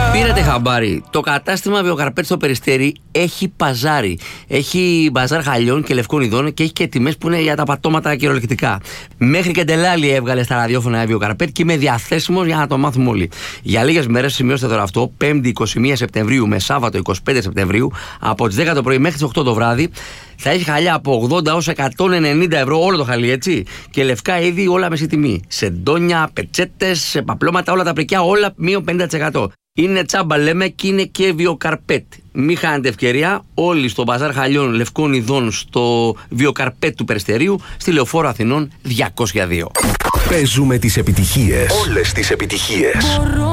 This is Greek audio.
Πήρατε χαμπάρι. Το κατάστημα Βιοκαρπέτ στο Περιστέρι έχει παζάρι. Έχει μπαζάρ χαλιών και λευκών ειδών και έχει και τιμές που είναι για τα πατώματα κυριολεκτικά. Μέχρι και ντελάλι έβγαλε στα ραδιόφωνα Βιοκαρπέτ και είμαι διαθέσιμος για να το μάθουμε όλοι. Για λίγες μέρες, σημειώστε τώρα αυτό, 5η 21 Σεπτεμβρίου με Σάββατο 25 Σεπτεμβρίου, από τις 10 το πρωί μέχρι τις 8 το βράδυ, θα έχει χαλιά από 80 ως 190 ευρώ όλο το χαλί, έτσι. Και λευκά είδη όλα μεσή τιμή. Σεντόνια, πετσέτες, παπλώματα, όλα τα πρικιά, όλα μείον 50%. Είναι τσάμπα, λέμε, και είναι και Βιοκαρπέτ. Μην χάνετε ευκαιρία, όλοι στο μπαζάρ χαλιών λευκών ειδών στο Βιοκαρπέτ του Περιστερίου, στη Λεωφόρο Αθηνών 202. Παίζουμε τις επιτυχίες. Όλες τις επιτυχίες.